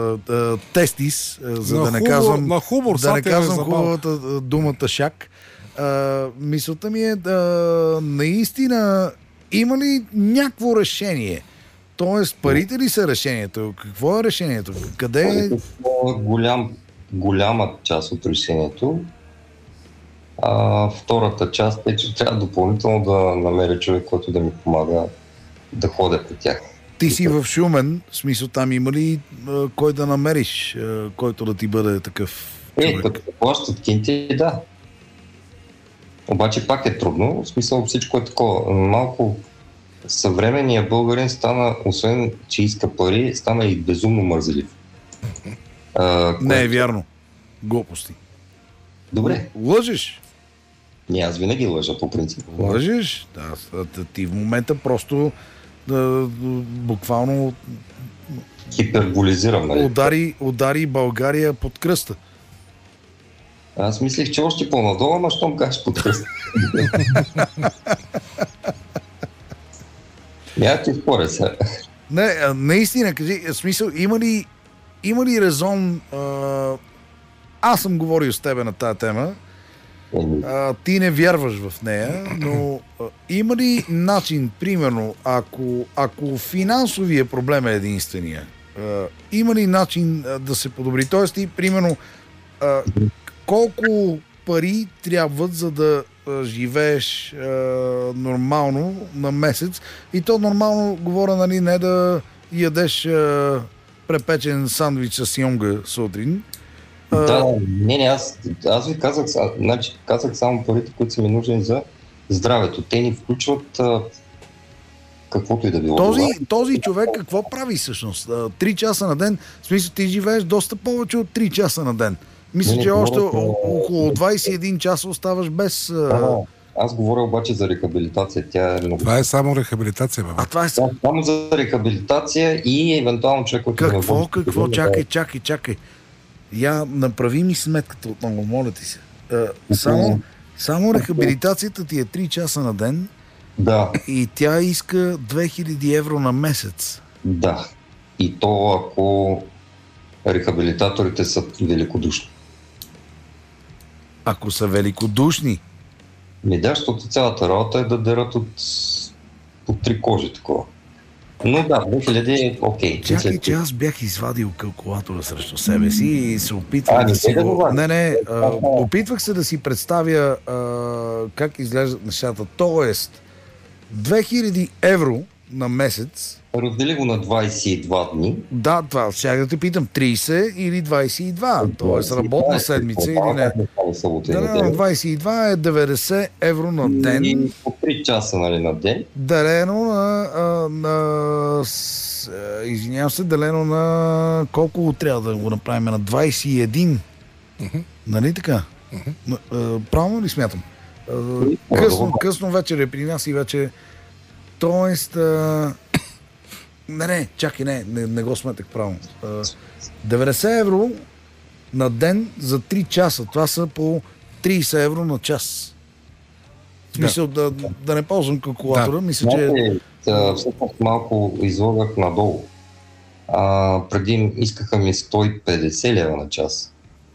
тестис, за на да не хумор, казвам, на хумор, да не казвам забавно. хубавата думата шак. Мисълта ми е наистина има ли някакво решение? Тоест, парите ли са решението? Какво е решението? Къде е? Голяма част от решението. Втората част е, че трябва допълнително да намеря човек, който да ми помага да ходя по тях. Ти си в Шумен, в смисъл там има ли кой да намериш, който да ти бъде такъв човек? Като плащат кинти, да. Обаче пак е трудно, в смисъл всичко е такова. Малко съвременният българин стана, освен че иска пари, стана и безумно мързелив. Не е вярно. Глупости. Добре. Лъжеш. Аз винаги лъжа по принцип. Лъжеш? Да. Ти в момента просто буквално хиперболизирам. Нали? Удари България под кръста. Аз мислих, че още по-надолу, ама щом кажеш под кръста. Я ти споря сега. Не, наистина, кажи, в смисъл, има ли резон, аз съм говорил с тебе на тази тема, ти не вярваш в нея, но има ли начин, примерно, ако финансовия проблем е единствения, има ли начин да се подобри? Тоест ти, примерно, колко пари трябват, за да живееш нормално на месец, и то нормално говоря, нали, не да ядеш препечен сандвич с йонга сутрин. Аз ви казах, казах само парите, които са ми нужни за здравето. Те ни включват каквото и да било. Този човек какво прави всъщност? 3 часа на ден, в смисъл ти живееш доста повече от 3 часа на ден. Мисля, че още около 21 часа оставаш без... Аз говоря обаче за рехабилитация. Това е само рехабилитация, бе. Това е само за рехабилитация и евентуално човек, който... Какво? Чакай. Я направи ми сметката отново, моля ти се. Само рехабилитацията ти е 3 часа на ден. Да. И тя иска 2000 евро на месец. Да. И то ако рехабилитаторите са великодушни. Ако са великодушни? Защото цялата работа е да дерат от 3 кожи такова. Но да, 2000 е окей. Чакай, че аз бях извадил калкулатора срещу себе си и се опитвах да си го... опитвах се да си представя как изглеждат нещата. Тоест, 2000 евро на месец... Раздели го на 22 дни. Да, това ще да те питам, 30 или 22, т.е. работна седмица или не. На 22 е 90 евро на ден. И по 3 часа, нали, на ден. Делено извинявам се, делено на колко трябва да го направим? На 21. Нали така? Правилно ли смятам? Късно вечер е при нас и вече... Тоест... Не го сметах правилно. 90 евро на ден за 3 часа. Това са по 30 евро на час. В смисъл да не ползвам калкулатора. Мисля, че... Всъщност малко излагах надолу. Преди искаха ми 150 лева на час.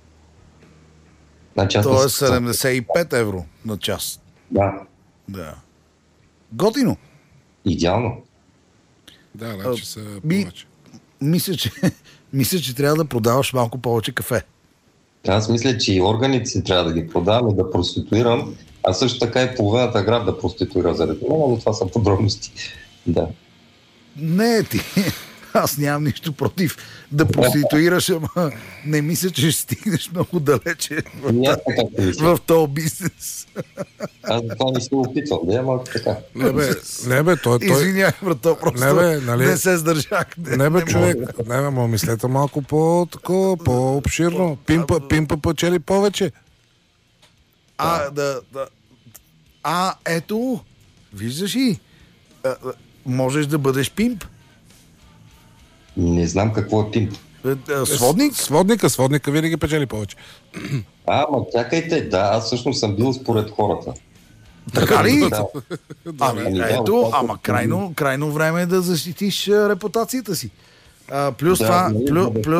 Тоест 75 евро на час. Да. Готино. Идеално. Да, значи са повече. Мисля, че трябва да продаваш малко повече кафе. Аз мисля, че и органите си трябва да ги продавам и да проституирам, а също така и половината град да проституира заради това, но това са подробности. Да. Не, ти. Аз нямам нищо против да проституираш, ама не мисля, че ще стигнеш много далече в този бизнес. Аз това не се опитвам, ама така. Не бе, той... Извинявай, брато, просто не се сдържах. Не бе, човек, мислете малко по-такова, по-обширно. Пимпа печели повече. Ето, виждаш ли, можеш да бъдеш пимп. Не знам какво е пимп. Сводника винаги печели повече. Ама чакайте, аз всъщност съм бил според хората. Така ли? Ето, ама крайно време е да защитиш репутацията си. Плюс